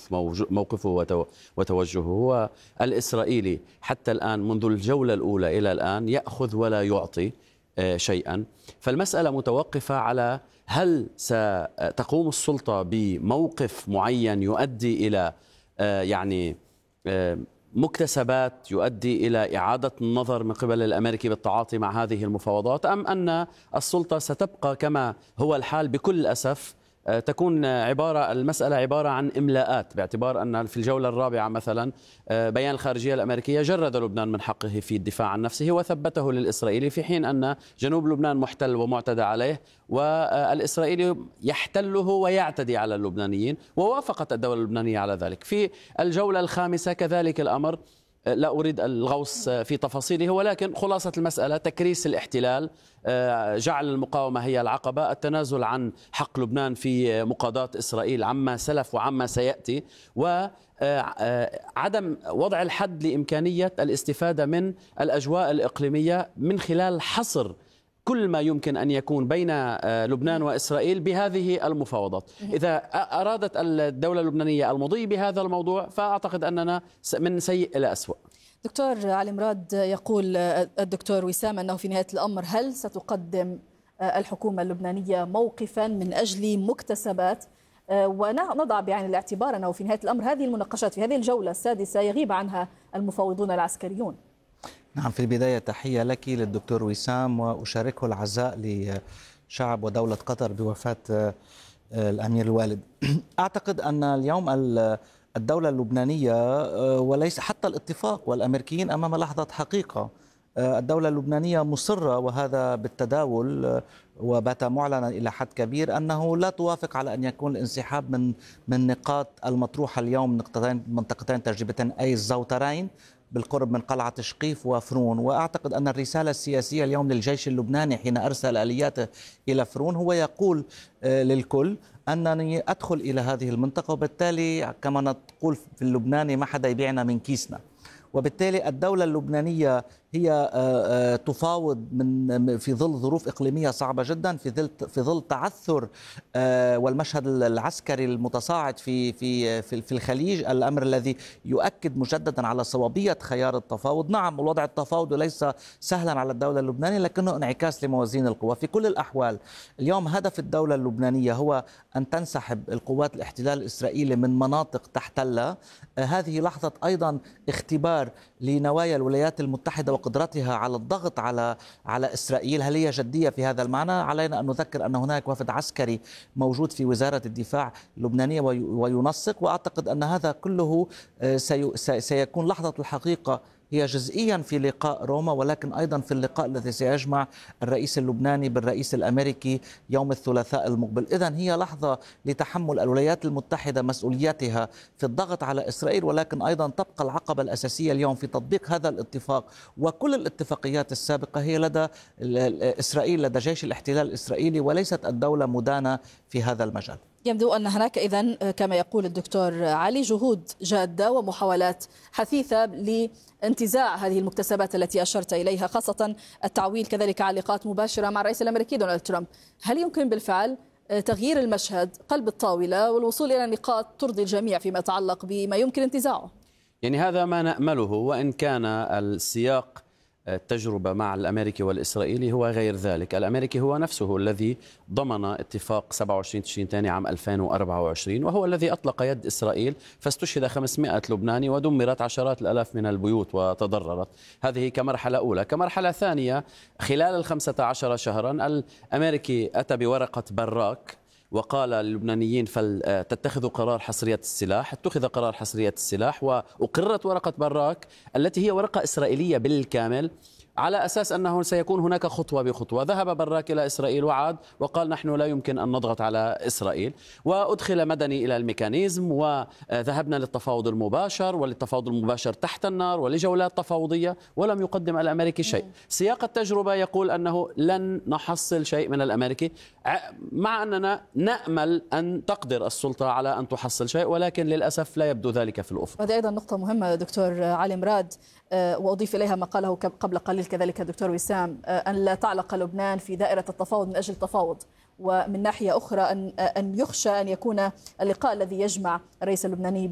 موقفه وتوجهه. هو الإسرائيلي حتى الآن منذ الجولة الأولى إلى الآن يأخذ ولا يعطي شيئا. فالمسألة متوقفة على هل ستقوم السلطة بموقف معين يؤدي إلى يعني مكتسبات، يؤدي إلى إعادة النظر من قبل الأمريكي بالتعاطي مع هذه المفاوضات، أم أن السلطة ستبقى كما هو الحال بكل أسف، تكون المسألة عبارة عن إملاءات، باعتبار أن في الجولة الرابعة مثلا بيان الخارجية الأمريكية جرد لبنان من حقه في الدفاع عن نفسه وثبته للإسرائيلي، في حين أن جنوب لبنان محتل ومعتدى عليه، والإسرائيلي يحتله ويعتدي على اللبنانيين، ووافقت الدولة اللبنانية على ذلك. في الجولة الخامسة كذلك الأمر، لا أريد الغوص في تفاصيله، ولكن خلاصة المسألة تكريس الاحتلال، جعل المقاومة هي العقبة، التنازل عن حق لبنان في مقاضاة إسرائيل عما سلف وعما سيأتي، وعدم وضع الحد لإمكانية الاستفادة من الأجواء الإقليمية من خلال حصر كل ما يمكن أن يكون بين لبنان وإسرائيل بهذه المفاوضات. إذا أرادت الدولة اللبنانية المضي بهذا الموضوع فأعتقد أننا من سيء إلى أسوأ. دكتور علي مراد، يقول الدكتور وسام أنه في نهاية الأمر هل ستقدم الحكومة اللبنانية موقفا من أجل مكتسبات، ونضع بعين الاعتبار أنه في نهاية الأمر هذه المناقشات في هذه الجولة السادسة يغيب عنها المفاوضون العسكريون. نعم، في البداية تحية لك للدكتور وسام، وأشاركه العزاء لشعب ودولة قطر بوفاة الأمير الوالد. أعتقد أن اليوم الدولة اللبنانية وليس حتى الاتفاق والأمريكيين أمام لحظة حقيقة. الدولة اللبنانية مصرة، وهذا بالتداول وبات معلنا إلى حد كبير، أنه لا توافق على أن يكون الانسحاب من نقاط المطروحة اليوم، منطقتين تجربتين أي الزوترين بالقرب من قلعة شقيف وفرون. وأعتقد أن الرسالة السياسية اليوم للجيش اللبناني حين أرسل آلياته إلى فرون هو يقول للكل أنني أدخل إلى هذه المنطقة، وبالتالي كما نقول في اللبناني ما حدا يبيعنا من كيسنا. وبالتالي الدولة اللبنانية هي تفاوض في ظل ظروف إقليمية صعبة جدا، في ظل تعثر والمشهد العسكري المتصاعد في الخليج، الأمر الذي يؤكد مجددا على صوابية خيار التفاوض. نعم، الوضع التفاوضي ليس سهلا على الدولة اللبنانية، لكنه انعكاس لموازين القوى. في كل الأحوال اليوم هدف الدولة اللبنانية هو أن تنسحب القوات الاحتلال الإسرائيلي من مناطق تحتلها. هذه لحظة أيضا اختبار لنوايا الولايات المتحدة وقدرتها على الضغط على إسرائيل. هل هي جدية في هذا المعنى؟ علينا أن نذكر أن هناك وفد عسكري موجود في وزارة الدفاع اللبنانية وينسق، وأعتقد أن هذا كله سيكون لحظة الحقيقة هي جزئيا في لقاء روما، ولكن أيضا في اللقاء الذي سيجمع الرئيس اللبناني بالرئيس الأمريكي يوم الثلاثاء المقبل. إذن هي لحظة لتحمل الولايات المتحدة مسؤولياتها في الضغط على إسرائيل، ولكن أيضا تبقى العقبة الأساسية اليوم في تطبيق هذا الاتفاق وكل الاتفاقيات السابقة هي لدى إسرائيل، لدى جيش الاحتلال الإسرائيلي، وليست الدولة مدانة في هذا المجال. يبدو أن هناك إذن كما يقول الدكتور علي جهود جادة ومحاولات حثيثة لانتزاع هذه المكتسبات التي أشرت إليها، خاصة التعويل كذلك علاقات مباشرة مع الرئيس الأمريكي دونالد ترامب. هل يمكن بالفعل تغيير المشهد، قلب الطاولة، والوصول إلى نقاط ترضي الجميع فيما يتعلق بما يمكن انتزاعه؟ يعني هذا ما نأمله، وإن كان السياق التجربة مع الأمريكي والإسرائيلي هو غير ذلك. الأمريكي هو نفسه الذي ضمن اتفاق 27 تشرين الثاني عام 2024، وهو الذي أطلق يد إسرائيل فاستشهد 500 لبناني ودمرت عشرات الآلاف من البيوت وتضررت. هذه كمرحلة أولى. كمرحلة ثانية، خلال 15 شهرا الأمريكي أتى بورقة براك وقال للبنانيين فلتتخذوا قرار حصرية السلاح. اتخذ قرار حصرية السلاح وأقرت ورقة براك التي هي ورقة إسرائيلية بالكامل، على أساس أنه سيكون هناك خطوة بخطوة. ذهب براك إلى إسرائيل وعاد وقال نحن لا يمكن أن نضغط على إسرائيل، وأدخل مدني إلى الميكانيزم، وذهبنا للتفاوض المباشر وللتفاوض المباشر تحت النار ولجولات تفاوضية، ولم يقدم الأمريكي شيء. سياق التجربة يقول أنه لن نحصل شيء من الأمريكي، مع أننا نأمل أن تقدر السلطة على أن تحصل شيء، ولكن للأسف لا يبدو ذلك في الأفق. هذه أيضا نقطة مهمة دكتور علي مراد، وأضيف إليها ما قاله قبل قليل كذلك الدكتور وسام، أن لا تعلق لبنان في دائرة التفاوض من أجل التفاوض، ومن ناحية أخرى أن يخشى أن يكون اللقاء الذي يجمع الرئيس اللبناني